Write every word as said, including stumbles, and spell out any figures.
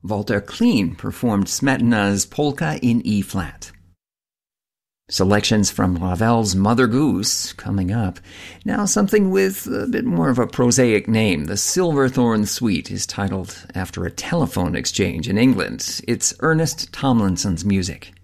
Walter Klein performed Smetana's Polka in E-flat. Selections from Ravel's Mother Goose coming up. Now something with a bit more of a prosaic name. The Silverthorn Suite is titled after a telephone exchange in England. It's Ernest Tomlinson's music.